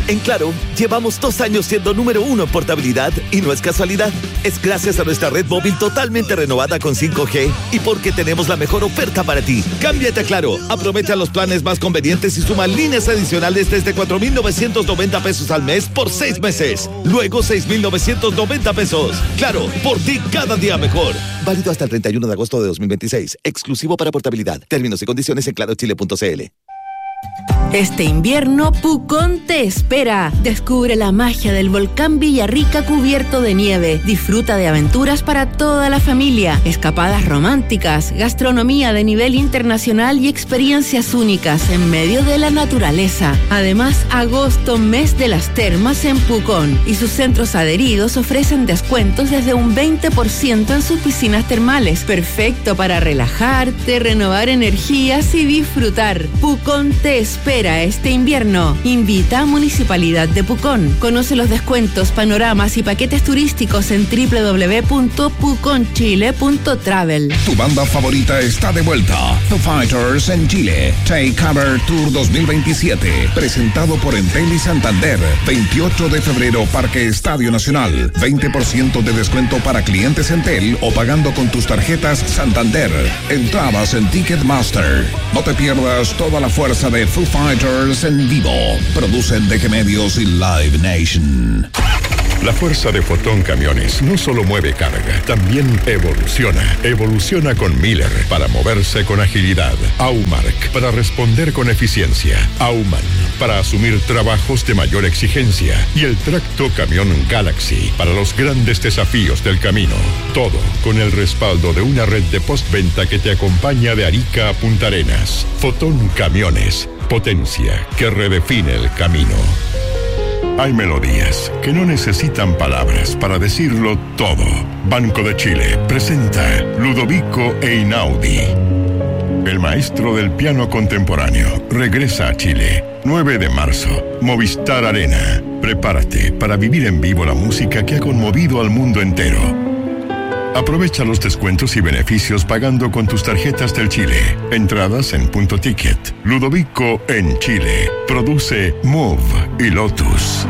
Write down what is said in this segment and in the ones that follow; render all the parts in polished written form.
En Claro, llevamos 2 años siendo número 1 en portabilidad y no es casualidad. Es gracias a nuestra red móvil totalmente renovada con 5G y porque tenemos la mejor oferta para ti. Cámbiate a Claro, aprovecha los planes más convenientes y suma líneas adicionales desde 4,990 pesos al mes por 6 meses. Luego 6,990 pesos. Claro, por ti cada día mejor. Válido hasta el 31 de agosto de 2026. Exclusivo para portabilidad. Términos y condiciones en clarochile.cl. Este invierno, Pucón te espera. Descubre la magia del volcán Villarrica cubierto de nieve. Disfruta de aventuras para toda la familia, escapadas románticas, gastronomía de nivel internacional y experiencias únicas en medio de la naturaleza. Además, agosto, mes de las termas en Pucón, y sus centros adheridos ofrecen descuentos desde un 20% en sus piscinas termales. Perfecto para relajarte, renovar energías y disfrutar. Pucón te espera este invierno. Invita a Municipalidad de Pucón. Conoce los descuentos, panoramas y paquetes turísticos en www.puconchile.travel. Tu banda favorita está de vuelta. Foo Fighters en Chile. Take Cover Tour 2027. Presentado por Entel y Santander. 28 de febrero, Parque Estadio Nacional. 20% de descuento para clientes Entel o pagando con tus tarjetas Santander. Entradas en Ticketmaster. No te pierdas toda la fuerza de Foo Fighters en vivo. Producen DG Medios y Live Nation. La fuerza de Fotón Camiones no solo mueve carga, también evoluciona. Evoluciona con Miller para moverse con agilidad. Aumark para responder con eficiencia. Auman para asumir trabajos de mayor exigencia. Y el tracto camión Galaxy para los grandes desafíos del camino. Todo con el respaldo de una red de postventa que te acompaña de Arica a Punta Arenas. Fotón Camiones. Potencia que redefine el camino. Hay melodías que no necesitan palabras para decirlo todo. Banco de Chile presenta Ludovico Einaudi. El maestro del piano contemporáneo regresa a Chile. 9 de marzo, Movistar Arena. Prepárate para vivir en vivo la música que ha conmovido al mundo entero. Aprovecha los descuentos y beneficios pagando con tus tarjetas del Chile. Entradas en Punto Ticket. Ludovico en Chile. Produce Move y Lotus.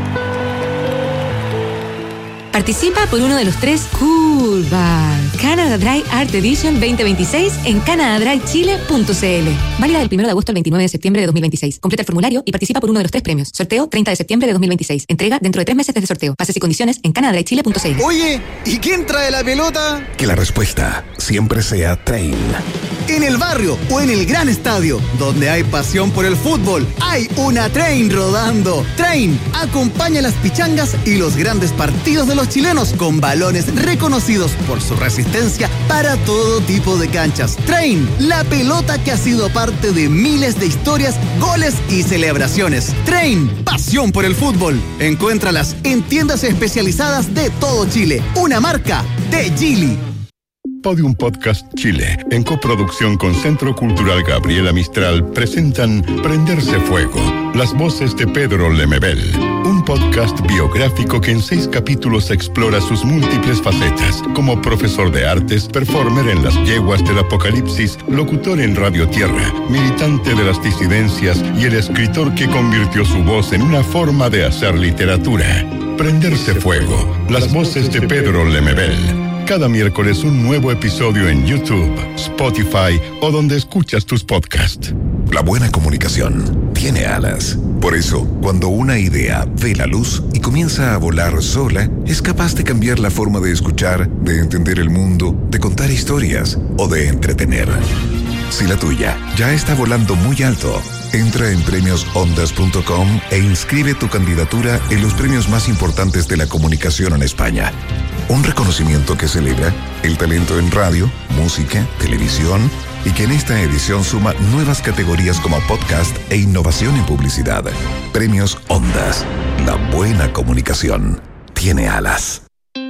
Participa por uno de los 3 Cool Bar Canada Dry Art Edition 2026 en canadadrychile.cl. Válida del 1 de agosto al 29 de septiembre de 2026. Completa el formulario y participa por uno de los 3 premios. Sorteo 30 de septiembre de 2026. Entrega dentro de 3 meses desde sorteo. Bases y condiciones en canadadrychile.cl. Oye, ¿y quién trae la pelota? Que la respuesta siempre sea Train. En el barrio o en el gran estadio, donde hay pasión por el fútbol, hay una Train rodando. Train acompaña las pichangas y los grandes partidos de los chilenos con balones reconocidos por su resistencia para todo tipo de canchas. Train, la pelota que ha sido parte de miles de historias, goles y celebraciones. Train, pasión por el fútbol. Encuéntralas en tiendas especializadas de todo Chile. Una marca de Geely. Podium Podcast Chile, en coproducción con Centro Cultural Gabriela Mistral, presentan Prenderse Fuego, las voces de Pedro Lemebel, un podcast biográfico que en 6 capítulos explora sus múltiples facetas, como profesor de artes, performer en las yeguas del apocalipsis, locutor en Radio Tierra, militante de las disidencias y el escritor que convirtió su voz en una forma de hacer literatura. Prenderse Fuego, las voces de Pedro Lemebel. Cada miércoles un nuevo episodio en YouTube, Spotify o donde escuchas tus podcasts. La buena comunicación tiene alas. Por eso, cuando una idea ve la luz y comienza a volar sola, es capaz de cambiar la forma de escuchar, de entender el mundo, de contar historias o de entretener. Si la tuya ya está volando muy alto, entra en premiosondas.com e inscribe tu candidatura en los premios más importantes de la comunicación en España. Un reconocimiento que celebra el talento en radio, música, televisión y que en esta edición suma nuevas categorías como podcast e innovación en publicidad. Premios Ondas. La buena comunicación tiene alas.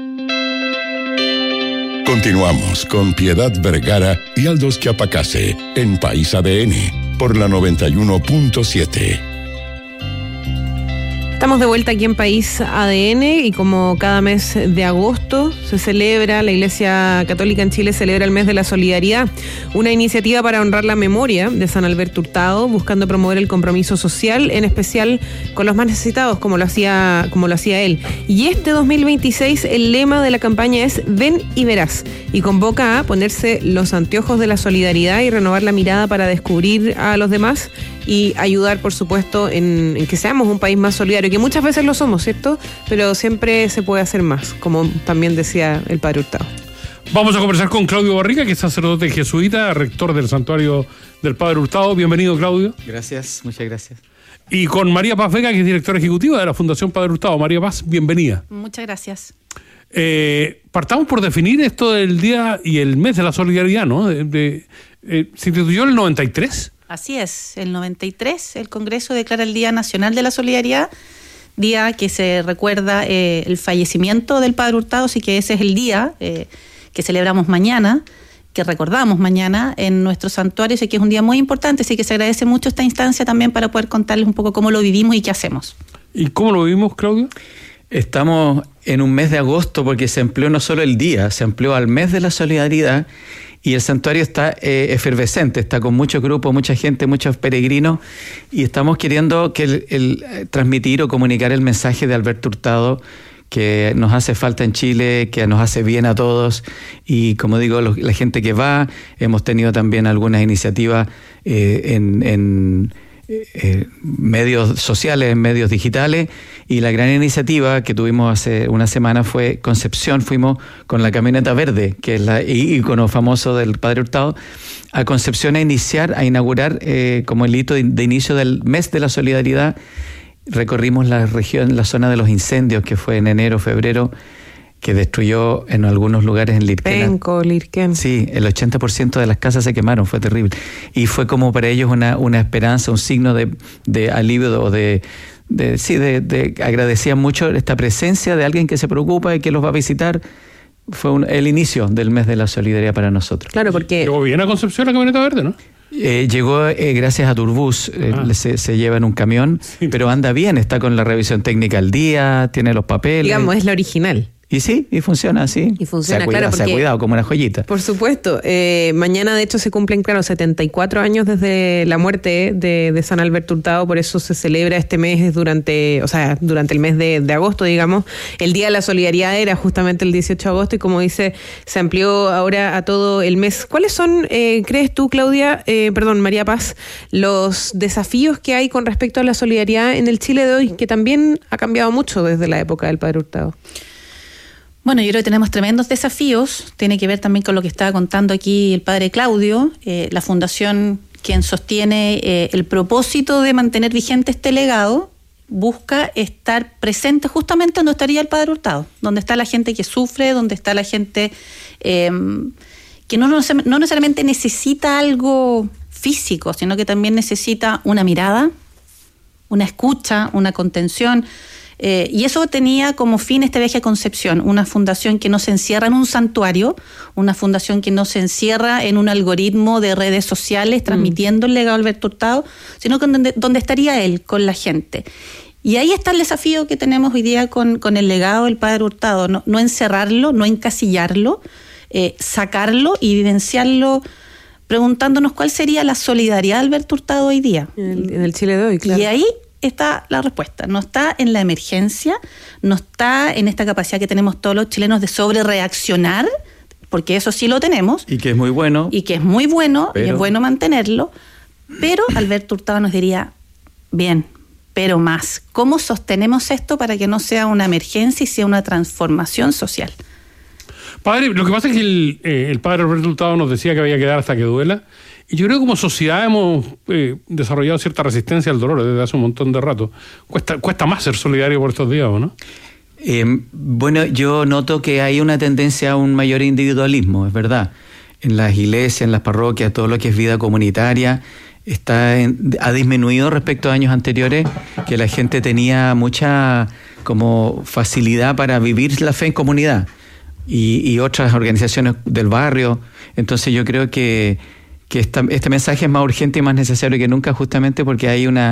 Continuamos con Piedad Vergara y Aldos Chiapacase en País ADN por la 91.7. Estamos de vuelta aquí en País ADN y como cada mes de agosto se celebra, la Iglesia Católica en Chile celebra el mes de la solidaridad, una iniciativa para honrar la memoria de San Alberto Hurtado, buscando promover el compromiso social, en especial con los más necesitados, como lo hacía él. Y este 2026 el lema de la campaña es Ven y verás, y convoca a ponerse los anteojos de la solidaridad y renovar la mirada para descubrir a los demás y ayudar, por supuesto, en que seamos un país más solidario, que muchas veces lo somos, ¿cierto? Pero siempre se puede hacer más, como también decía el Padre Hurtado. Vamos a conversar con Claudio Barriga, que es sacerdote jesuita, rector del Santuario del Padre Hurtado. Bienvenido, Claudio. Gracias, muchas gracias. Y con María Paz Vega, que es directora ejecutiva de la Fundación Padre Hurtado. María Paz, bienvenida. Muchas gracias. Partamos por definir esto del día y el mes de la solidaridad, ¿no? Se instituyó en el 93. Así es, el 93 el Congreso declara el Día Nacional de la Solidaridad, día que se recuerda el fallecimiento del Padre Hurtado, así que ese es el día que celebramos mañana, que recordamos mañana en nuestro santuario, así que es un día muy importante, así que se agradece mucho esta instancia también para poder contarles un poco cómo lo vivimos y qué hacemos. ¿Y cómo lo vivimos, Claudio? Estamos en un mes de agosto porque se amplió no solo el día, se amplió al mes de la solidaridad. Y el santuario está efervescente, está con mucho grupo, mucha gente, muchos peregrinos, y estamos queriendo que transmitir o comunicar el mensaje de Alberto Hurtado, que nos hace falta en Chile, que nos hace bien a todos, y como digo, la gente que va, hemos tenido también algunas iniciativas en medios sociales, en medios digitales, y la gran iniciativa que tuvimos hace una semana fue Concepción. Fuimos con la camioneta verde, que es el ícono famoso del Padre Hurtado, a Concepción a inaugurar como el hito de inicio del mes de la solidaridad. Recorrimos la región, la zona de los incendios, que fue en enero, febrero, que destruyó en algunos lugares en Lirquén. Penco, Lirquén. Sí, el 80% de las casas se quemaron, fue terrible. Y fue como para ellos una esperanza, un signo de alivio o de agradecían mucho esta presencia de alguien que se preocupa y que los va a visitar. Fue el inicio del mes de la solidaridad para nosotros. Claro, porque... Llegó bien a Concepción la camioneta verde, ¿no? Llegó gracias a Turbus, se lleva en un camión, sí, pero anda bien, está con la revisión técnica al día, tiene los papeles. Digamos, es la original. Y sí, y funciona así. Y funciona, claro, porque... Se ha cuidado como una joyita. Por supuesto. Mañana, de hecho, se cumplen, 74 años desde la muerte de San Alberto Hurtado, por eso se celebra este mes durante el mes de agosto, digamos. El Día de la Solidaridad era justamente el 18 de agosto y, como dice, se amplió ahora a todo el mes. ¿Cuáles son, crees tú, María Paz, los desafíos que hay con respecto a la solidaridad en el Chile de hoy, que también ha cambiado mucho desde la época del Padre Hurtado? Bueno, yo creo que tenemos tremendos desafíos. Tiene que ver también con lo que estaba contando aquí el padre Claudio, la fundación quien sostiene el propósito de mantener vigente este legado, busca estar presente justamente donde estaría el Padre Hurtado, donde está la gente que sufre, donde está la gente que no necesariamente necesita algo físico, sino que también necesita una mirada, una escucha, una contención. Y eso tenía como fin este viaje a Concepción, una fundación que no se encierra en un santuario, una fundación que no se encierra en un algoritmo de redes sociales transmitiendo el legado de Alberto Hurtado, sino que donde estaría él, con la gente. Y ahí está el desafío que tenemos hoy día con el legado del Padre Hurtado, no encerrarlo, no encasillarlo, sacarlo y vivenciarlo, preguntándonos cuál sería la solidaridad de Alberto Hurtado hoy día. En el Chile de hoy, claro. Y ahí está la respuesta. No está en la emergencia, no está en esta capacidad que tenemos todos los chilenos de sobrereaccionar, porque eso sí lo tenemos. Y que es muy bueno. Y que es muy bueno, y es bueno mantenerlo. Pero Alberto Hurtado nos diría, bien, pero más. ¿Cómo sostenemos esto para que no sea una emergencia y sea una transformación social? Padre, lo que pasa es que el padre Alberto Hurtado nos decía que había que dar hasta que duela. Y yo creo que como sociedad hemos desarrollado cierta resistencia al dolor desde hace un montón de rato. Cuesta más ser solidario por estos días, ¿o no? Bueno, yo noto que hay una tendencia a un mayor individualismo, es verdad. En las iglesias, en las parroquias, todo lo que es vida comunitaria ha disminuido respecto a años anteriores, que la gente tenía mucha como facilidad para vivir la fe en comunidad y otras organizaciones del barrio. Entonces yo creo que este mensaje es más urgente y más necesario que nunca, justamente porque hay un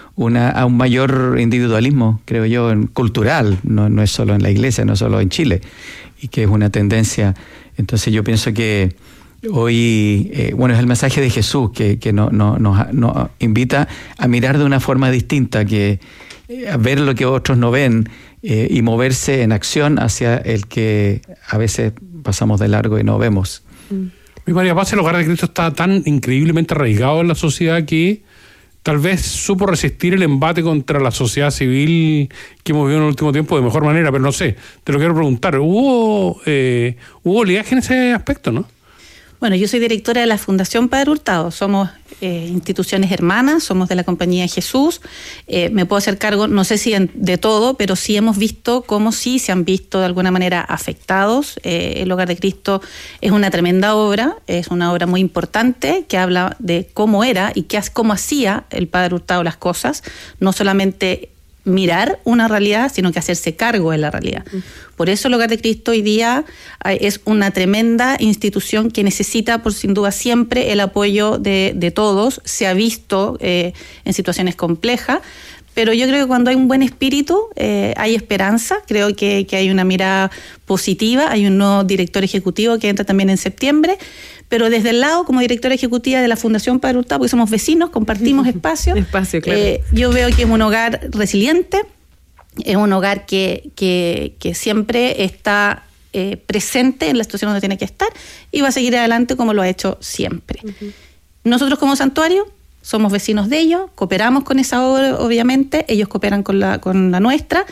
mayor individualismo, creo yo, cultural, no es solo en la iglesia, no solo en Chile, y que es una tendencia. Entonces yo pienso que hoy, es el mensaje de Jesús que nos invita a mirar de una forma distinta, a ver lo que otros no ven, y moverse en acción hacia el que a veces pasamos de largo y no vemos. Mi María Paz, el Hogar de Cristo está tan increíblemente arraigado en la sociedad que tal vez supo resistir el embate contra la sociedad civil que hemos vivido en el último tiempo de mejor manera, pero no sé, te lo quiero preguntar, ¿hubo oleaje en ese aspecto, no? Bueno, yo soy directora de la Fundación Padre Hurtado. Somos instituciones hermanas, somos de la Compañía Jesús. Me puedo hacer cargo, no sé si de todo, pero sí hemos visto cómo sí se han visto de alguna manera afectados. El Hogar de Cristo es una tremenda obra, es una obra muy importante que habla de cómo era y cómo hacía el Padre Hurtado las cosas, no solamente mirar una realidad, sino que hacerse cargo de la realidad. Por eso el Hogar de Cristo hoy día es una tremenda institución que necesita, por sin duda, siempre el apoyo de todos. Se ha visto en situaciones complejas, pero yo creo que cuando hay un buen espíritu hay esperanza. Creo que hay una mirada positiva. Hay un nuevo director ejecutivo que entra también en septiembre. Pero desde el lado, como directora ejecutiva de la Fundación Padre Hurtado, porque somos vecinos, compartimos espacios. Espacio, claro. Yo veo que es un hogar resiliente, es un hogar que siempre está presente en la situación donde tiene que estar y va a seguir adelante como lo ha hecho siempre. Nosotros como santuario somos vecinos de ellos, cooperamos con esa obra, obviamente, ellos cooperan con la nuestra.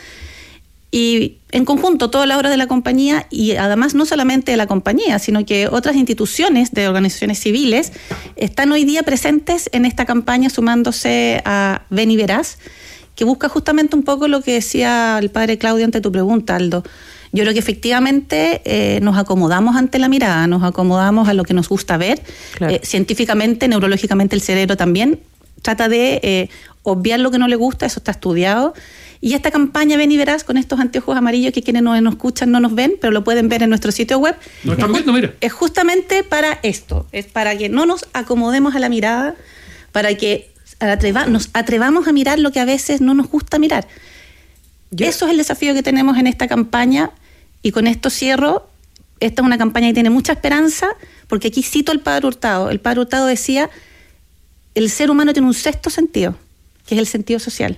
Y en conjunto, todas las obras de la compañía, y además no solamente de la compañía, sino que otras instituciones de organizaciones civiles están hoy día presentes en esta campaña, sumándose a Ven y Verás, que busca justamente un poco lo que decía el padre Claudio ante tu pregunta, Aldo. Yo creo que efectivamente nos acomodamos ante la mirada, nos acomodamos a lo que nos gusta ver. Claro. Científicamente, neurológicamente, el cerebro también trata de obviar lo que no le gusta, eso está estudiado. Y esta campaña Ven y Verás, con estos anteojos amarillos que quienes no nos escuchan no nos ven, pero lo pueden ver en nuestro sitio web. ¿Nos están viendo? Mira. Es justamente para esto, es para que no nos acomodemos a la mirada, para que nos atrevamos a mirar lo que a veces no nos gusta mirar. Eso es el desafío que tenemos en esta campaña, y con esto cierro. Esta es una campaña que tiene mucha esperanza, porque aquí cito al Padre Hurtado. El Padre Hurtado decía, el ser humano tiene un sexto sentido, que es el sentido social.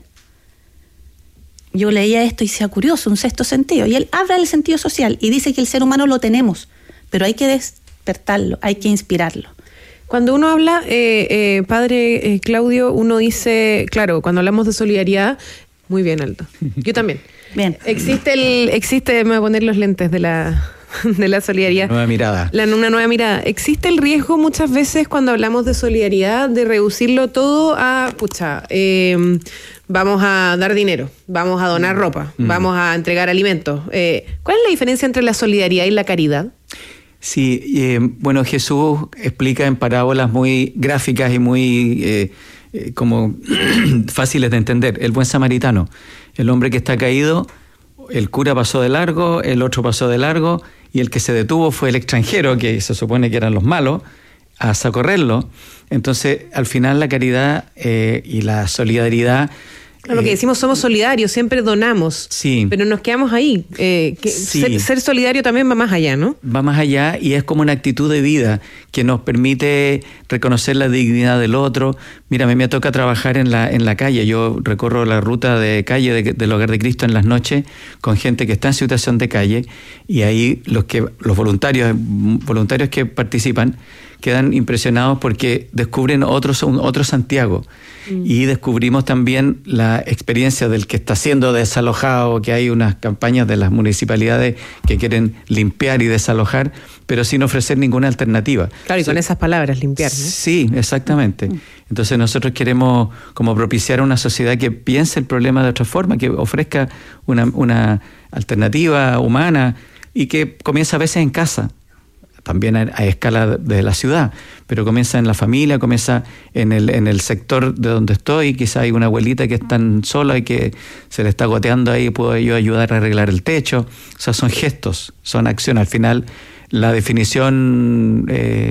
Yo leía esto y decía, curioso, un sexto sentido. Y él habla del sentido social y dice que el ser humano lo tenemos, pero hay que despertarlo, hay que inspirarlo. Cuando uno habla, padre Claudio, uno dice, claro, cuando hablamos de solidaridad, muy bien, Aldo. Yo también. Bien. Existe, me voy a poner los lentes de la solidaridad. Nueva mirada. Una nueva mirada. Existe el riesgo muchas veces cuando hablamos de solidaridad de reducirlo todo a, vamos a dar dinero, vamos a donar ropa, vamos a entregar alimentos. ¿Cuál es la diferencia entre la solidaridad y la caridad? Sí, Jesús explica en parábolas muy gráficas y muy como fáciles de entender. El buen samaritano, el hombre que está caído, el cura pasó de largo, el otro pasó de largo, y el que se detuvo fue el extranjero, que se supone que eran los malos, a socorrerlo. Entonces, al final la caridad y la solidaridad... Lo que decimos, somos solidarios, siempre donamos, sí, pero nos quedamos ahí. Sí. Ser solidario también va más allá, ¿no? Va más allá, y es como una actitud de vida que nos permite reconocer la dignidad del otro. Mira, a mí me toca trabajar en la calle. Yo recorro la ruta de calle del Hogar de Cristo en las noches con gente que está en situación de calle, y ahí los voluntarios que participan quedan impresionados porque descubren otro Santiago. Y descubrimos también la experiencia del que está siendo desalojado, que hay unas campañas de las municipalidades que quieren limpiar y desalojar, pero sin ofrecer ninguna alternativa. Claro, y con esas palabras, limpiar, ¿no? Sí, exactamente. Entonces nosotros queremos como propiciar una sociedad que piense el problema de otra forma, que ofrezca una alternativa humana, y que comienza a veces en casa, también a escala de la ciudad, pero comienza en la familia, comienza en el sector de donde estoy. Quizá hay una abuelita que es tan sola y que se le está goteando ahí, puedo yo ayudar a arreglar el techo. O sea, son gestos, son acciones. Al final, la definición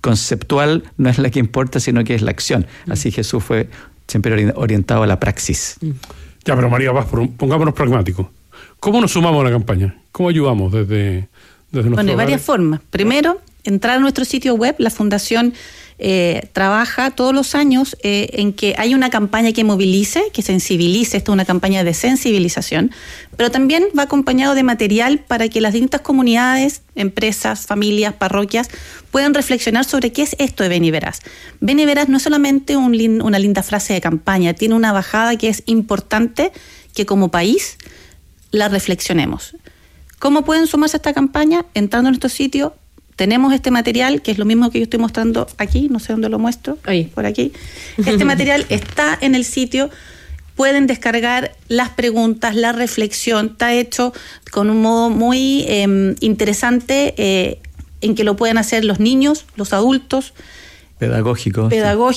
conceptual no es la que importa, sino que es la acción. Así Jesús fue siempre orientado a la praxis. Ya, pero María Paz, pongámonos pragmáticos. ¿Cómo nos sumamos a la campaña? ¿Cómo ayudamos desde nuestro Bueno, hay hogares? varias formas. Primero, entrar a nuestro sitio web. La Fundación trabaja todos los años en que hay una campaña que movilice, que sensibilice. Esto es una campaña de sensibilización, pero también va acompañado de material para que las distintas comunidades, empresas, familias, parroquias puedan reflexionar sobre qué es esto de Ven y Verás. Ven y Verás no es solamente una linda frase de campaña, tiene una bajada que es importante que como país la reflexionemos. ¿Cómo pueden sumarse a esta campaña? Entrando a nuestro sitio. Tenemos este material, que es lo mismo que yo estoy mostrando aquí, no sé dónde lo muestro, ahí, por aquí. Este material está en el sitio, pueden descargar las preguntas, la reflexión, está hecho con un modo muy interesante en que lo pueden hacer los niños, los adultos. Pedagógico.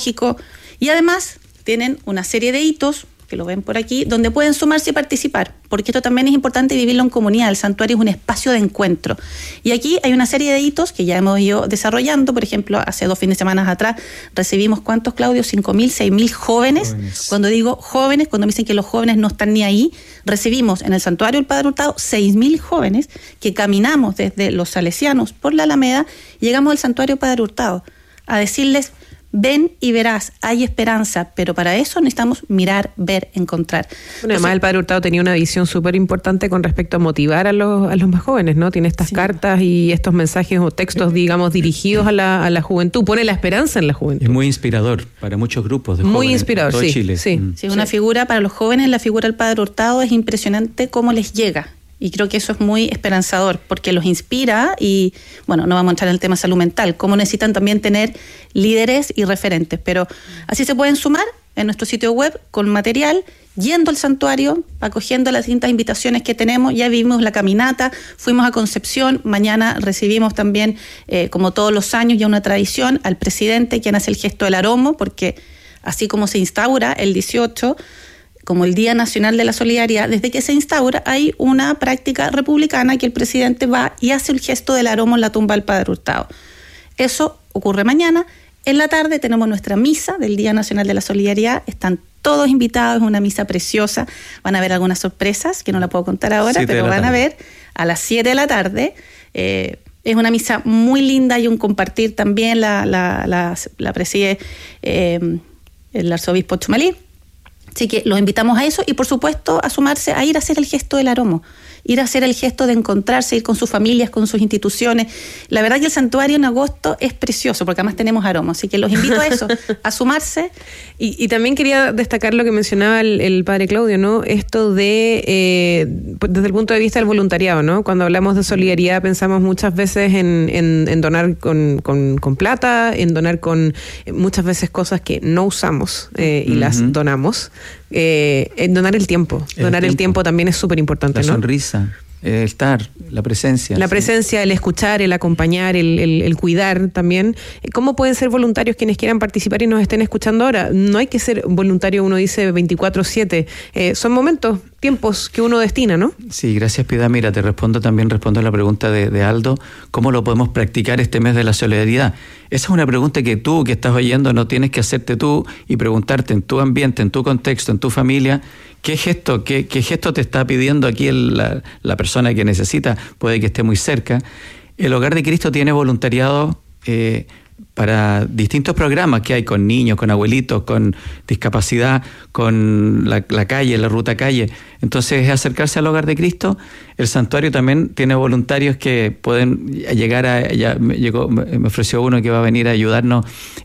Y además tienen una serie de hitos, que lo ven por aquí, donde pueden sumarse y participar, porque esto también es importante vivirlo en comunidad. El santuario es un espacio de encuentro. Y aquí hay una serie de hitos que ya hemos ido desarrollando. Por ejemplo, hace 2 fines de semana atrás recibimos, ¿cuántos, Claudio? 5.000, 6.000 jóvenes. Cuando digo jóvenes, cuando me dicen que los jóvenes no están ni ahí, recibimos en el santuario del Padre Hurtado 6.000 jóvenes que caminamos desde los Salesianos por la Alameda y llegamos al santuario Padre Hurtado a decirles: ven y verás, hay esperanza, pero para eso necesitamos mirar, ver, encontrar. Bueno, además el Padre Hurtado tenía una visión súper importante con respecto a motivar a los más jóvenes, ¿no? Tiene estas cartas y estos mensajes o textos, digamos, dirigidos a la juventud. Pone la esperanza en la juventud. Es muy inspirador para muchos grupos de jóvenes. Muy inspirador, en todo sí, Chile. sí. Sí, una figura para los jóvenes, la figura del Padre Hurtado es impresionante cómo les llega. Y creo que eso es muy esperanzador, porque los inspira y, bueno, no vamos a entrar en el tema salud mental, cómo necesitan también tener líderes y referentes. Pero así se pueden sumar en nuestro sitio web con material, yendo al santuario, acogiendo las distintas invitaciones que tenemos. Ya vivimos la caminata, fuimos a Concepción, mañana recibimos también, como todos los años, ya una tradición, al presidente, quien hace el gesto del aromo, porque así como se instaura el 18, como el Día Nacional de la Solidaridad, desde que se instaura hay una práctica republicana que el presidente va y hace el gesto del aromo en la tumba del Padre Hurtado. Eso ocurre mañana. En la tarde tenemos nuestra misa del Día Nacional de la Solidaridad. Están todos invitados, es una misa preciosa. Van a ver algunas sorpresas que no la puedo contar ahora, pero van a ver a las 7 de la tarde. Es una misa muy linda y un compartir también. La preside el arzobispo Chumalí. Así que los invitamos a eso y, por supuesto, a sumarse a ir a hacer el gesto del aromo, ir a hacer el gesto de encontrarse, ir con sus familias, con sus instituciones. La verdad que el santuario en agosto es precioso, porque además tenemos aromo, así que los invito a eso, a sumarse. Y también quería destacar lo que mencionaba el padre Claudio, ¿no? Esto de, desde el punto de vista del voluntariado, ¿no? Cuando hablamos de solidaridad pensamos muchas veces en donar con plata, en donar con muchas veces cosas que no usamos y las donamos. En donar el tiempo. Donar el tiempo también es súper importante, ¿no? La sonrisa, el estar, la presencia. La presencia, el escuchar, el acompañar, el cuidar también. ¿Cómo pueden ser voluntarios quienes quieran participar y nos estén escuchando ahora? No hay que ser voluntario, uno dice 24/7. Son momentos, tiempos que uno destina, ¿no? Sí, gracias, Piedad. Mira, respondo a la pregunta de Aldo. ¿Cómo lo podemos practicar este mes de la solidaridad? Esa es una pregunta que tú, que estás oyendo, no tienes que hacerte tú y preguntarte en tu ambiente, en tu contexto, en tu familia, ¿qué gesto te está pidiendo aquí la persona que necesita? Puede que esté muy cerca. El Hogar de Cristo tiene voluntariado para distintos programas que hay con niños, con abuelitos, con discapacidad, con la calle, la ruta calle. Entonces es acercarse al Hogar de Cristo. El santuario también tiene voluntarios que pueden llegar me ofreció uno que va a venir a ayudarnos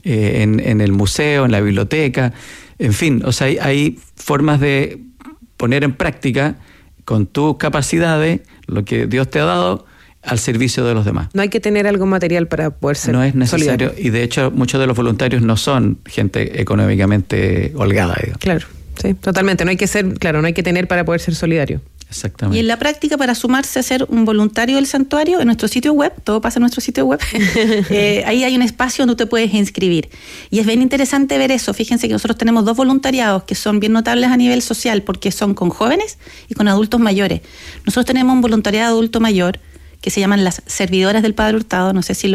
en el museo, en la biblioteca. En fin, o sea, hay formas de poner en práctica con tus capacidades lo que Dios te ha dado al servicio de los demás. No hay que tener algo material para poder ser No es necesario, solidario. Y de hecho muchos de los voluntarios no son gente económicamente holgada. Digamos. Claro, sí, totalmente. No hay que tener para poder ser solidario. Exactamente. Y en la práctica, para sumarse a ser un voluntario del santuario, en nuestro sitio web, todo pasa en nuestro sitio web, ahí hay un espacio donde tú te puedes inscribir. Y es bien interesante ver eso. Fíjense que nosotros tenemos 2 voluntariados que son bien notables a nivel social, porque son con jóvenes y con adultos mayores. Nosotros tenemos un voluntariado adulto mayor que se llaman las servidoras del Padre Hurtado, no sé si lo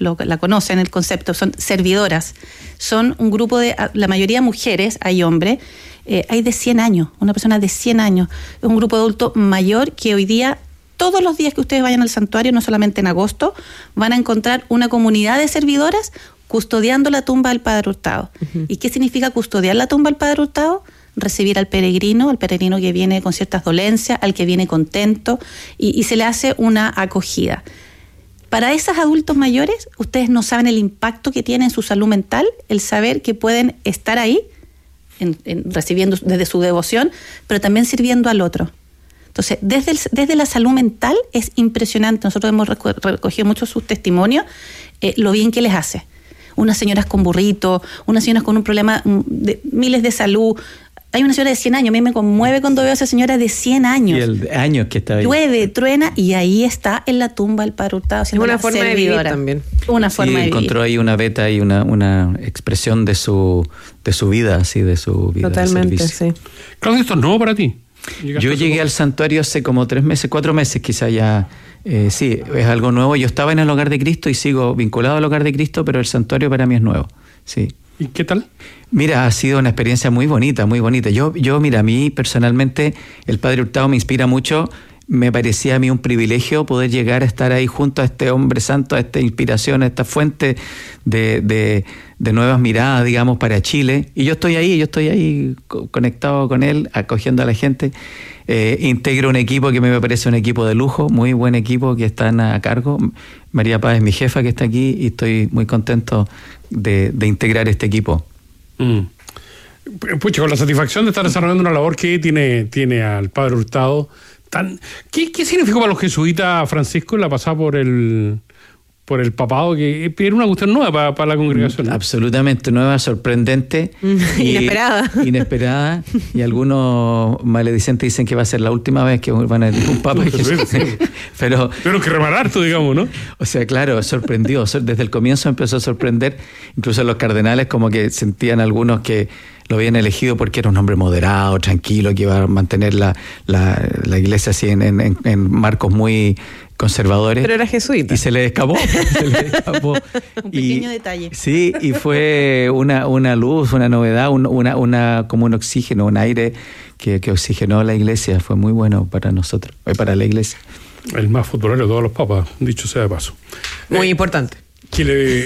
la conocen, el concepto, son servidoras. Son un grupo de, la mayoría mujeres, hay hombres, hay de 100 años, una persona de 100 años. Es un grupo de adulto mayor que hoy día, todos los días que ustedes vayan al santuario, no solamente en agosto, van a encontrar una comunidad de servidoras custodiando la tumba del Padre Hurtado. Uh-huh. ¿Y qué significa custodiar la tumba del Padre Hurtado? Recibir al peregrino que viene con ciertas dolencias, al que viene contento, y se le hace una acogida. Para esos adultos mayores, ustedes no saben el impacto que tiene en su salud mental el saber que pueden estar ahí, recibiendo desde su devoción, pero también sirviendo al otro. Entonces, desde la salud mental es impresionante. Nosotros hemos recogido muchos sus testimonios, lo bien que les hace. Unas señoras con burrito, unas señoras con un problema de miles de salud. Hay una señora de 100 años, a mí me conmueve cuando veo a esa señora de 100 años. Y el años que está ahí. Llueve, truena, y ahí está en la tumba el Padre Hurtado. Es una forma de vivir también. Una forma de vivir. Encontró ahí una beta y una expresión de su vida, así, de su vida. Totalmente, sí. Claudio, ¿esto es nuevo para ti? Yo llegué al santuario hace como 3 meses, 4 meses quizá ya. Sí, es algo nuevo. Yo estaba en el Hogar de Cristo y sigo vinculado al Hogar de Cristo, pero el santuario para mí es nuevo, sí. ¿Y qué tal? Mira, ha sido una experiencia muy bonita, muy bonita. Yo, mira, a mí personalmente el Padre Hurtado me inspira mucho. Me parecía a mí un privilegio poder llegar a estar ahí junto a este hombre santo, a esta inspiración, a esta fuente de nuevas miradas, digamos, para Chile. Y yo estoy ahí conectado con él, acogiendo a la gente. Integro un equipo que me parece un equipo de lujo, muy buen equipo que están a cargo. María Paz es mi jefa que está aquí y estoy muy contento de integrar este equipo. Pucha, con la satisfacción de estar desarrollando una labor que tiene al Padre Hurtado. ¿Qué significó para los jesuitas, Francisco, la pasada por el papado, que era una cuestión nueva para la congregación? Absolutamente nueva, sorprendente. Inesperada. Y algunos maledicentes dicen que va a ser la última vez que van a elegir un papa. Pero que remar harto, digamos, ¿no? O sea, claro, sorprendió. Desde el comienzo empezó a sorprender. Incluso los cardenales como que sentían algunos que lo habían elegido porque era un hombre moderado, tranquilo, que iba a mantener la iglesia así en marcos muy conservadores. Pero era jesuita. Y se le escapó. Un pequeño detalle. Sí, y fue una luz, una novedad, como un oxígeno, un aire que oxigenó la iglesia. Fue muy bueno para nosotros, para la iglesia. El más futbolero de todos los papas, dicho sea de paso. Muy importante. Que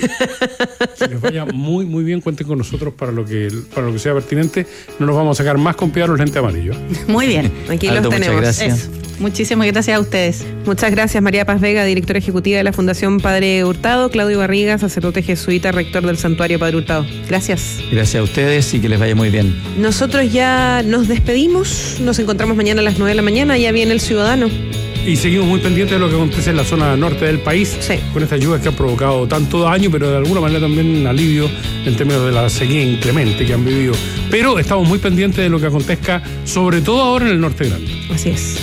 les vaya muy muy bien. Cuenten con nosotros para lo que sea pertinente. No nos vamos a sacar más con piedra los lentes amarillos. Muy bien, aquí Aldo, los tenemos. Muchas gracias. Eso. Muchísimas gracias a ustedes. Muchas gracias, María Paz Vega, directora ejecutiva de la Fundación Padre Hurtado. Claudio Barriga, sacerdote jesuita, rector del Santuario Padre Hurtado. Gracias. Gracias a ustedes y que les vaya muy bien. Nosotros ya nos despedimos. Nos encontramos mañana a las 9 de la mañana. Ya viene El Ciudadano. Y seguimos muy pendientes de lo que acontece en la zona norte del país, sí, con estas lluvias que han provocado tanto daño, pero de alguna manera también alivio en términos de la sequía inclemente que han vivido. Pero estamos muy pendientes de lo que acontezca, sobre todo ahora en el norte grande. Así es.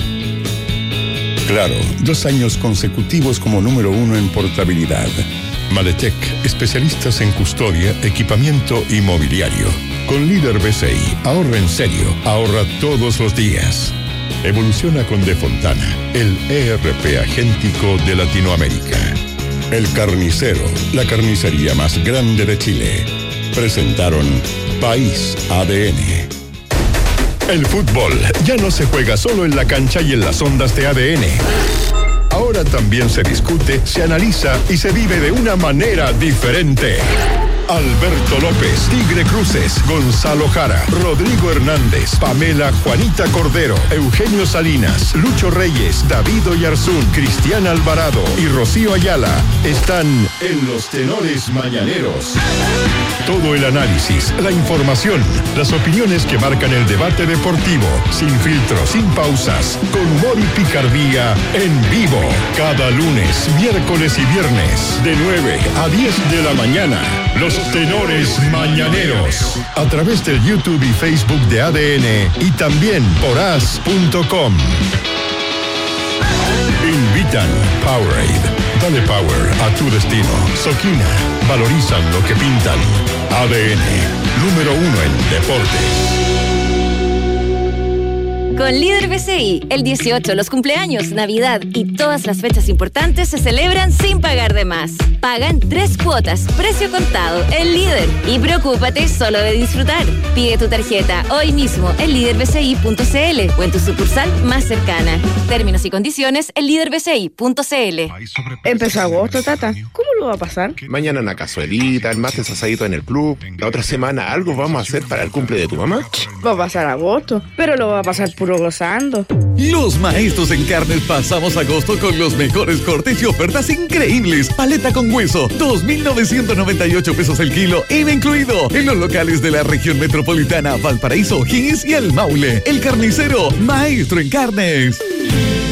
Claro, 2 años consecutivos como número 1 en portabilidad. Maletec, especialistas en custodia, equipamiento y mobiliario. Con líder BCI, ahorra en serio, ahorra todos los días. Evoluciona con De Fontana, el ERP agéntico de Latinoamérica. El Carnicero, la carnicería más grande de Chile. Presentaron País ADN. El fútbol ya no se juega solo en la cancha y en las ondas de ADN. Ahora también se discute, se analiza y se vive de una manera diferente. Alberto López, Tigre Cruces, Gonzalo Jara, Rodrigo Hernández, Pamela Juanita Cordero, Eugenio Salinas, Lucho Reyes, David Oyarzún, Cristian Alvarado y Rocío Ayala están en Los Tenores Mañaneros. Todo el análisis, la información, las opiniones que marcan el debate deportivo, sin filtros, sin pausas, con humor y picardía, en vivo. Cada lunes, miércoles y viernes, de 9 a 10 de la mañana. Los Tenores Mañaneros, a través del YouTube y Facebook de ADN y también por as.com. Invitan Powerade. Dale power a tu destino. Soquina. Valorizan lo que pintan. ADN. Número 1 en deportes. Con Líder BCI, el 18, los cumpleaños, Navidad y todas las fechas importantes se celebran sin pagar de más. Paga en 3 cuotas, precio contado, el Líder. Y preocúpate solo de disfrutar. Pide tu tarjeta hoy mismo en líderbci.cl o en tu sucursal más cercana. Términos y condiciones en líderbci.cl. Empezó agosto, Tata. ¿Cómo lo va a pasar? Mañana una cazuelita, el martes asadito en el club. La otra semana algo vamos a hacer para el cumple de tu mamá. Va a pasar agosto, pero lo va a pasar puro gozando. Los maestros en carnes pasamos agosto con los mejores cortes y ofertas increíbles. Paleta con hueso, 2.998 pesos el kilo, IVA incluido. En los locales de la región metropolitana, Valparaíso, O'Higgins y El Maule. El Carnicero, maestro en carnes.